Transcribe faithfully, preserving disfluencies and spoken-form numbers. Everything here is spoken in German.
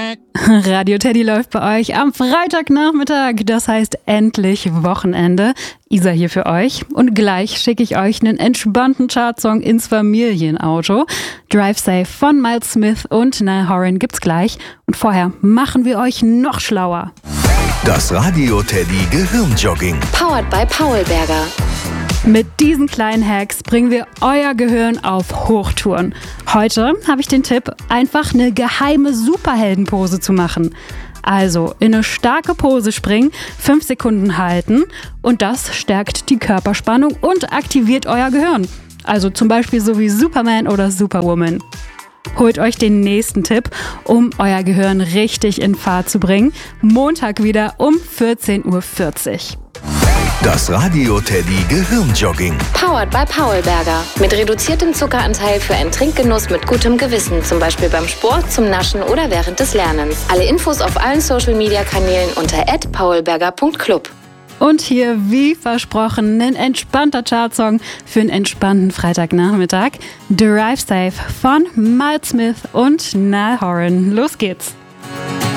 Radio Teddy läuft bei euch am Freitagnachmittag. Das heißt endlich Wochenende. Isa hier für euch. Und gleich schicke ich euch einen entspannten Chartsong ins Familienauto. Drive Safe von Miles Smith und Niall Horan gibt's gleich. Und vorher machen wir euch noch schlauer. Das Radio Teddy Gehirnjogging. Powered by Paulberger. Mit diesen kleinen Hacks bringen wir euer Gehirn auf Hochtouren. Heute habe ich den Tipp, einfach eine geheime Superheldenpose zu machen. Also in eine starke Pose springen, fünf Sekunden halten und das stärkt die Körperspannung und aktiviert euer Gehirn. Also zum Beispiel so wie Superman oder Superwoman. Holt euch den nächsten Tipp, um euer Gehirn richtig in Fahrt zu bringen. Montag wieder um vierzehn Uhr vierzig. Das Radio Teddy Gehirnjogging. Powered by Paulberger. Mit reduziertem Zuckeranteil für einen Trinkgenuss mit gutem Gewissen. Zum Beispiel beim Sport, zum Naschen oder während des Lernens. Alle Infos auf allen Social-Media-Kanälen unter at paulberger punkt club. Und hier, wie versprochen, ein entspannter Chartsong für einen entspannten Freitagnachmittag. Drive Safe von Miles Smith und Niall Horan. Los geht's!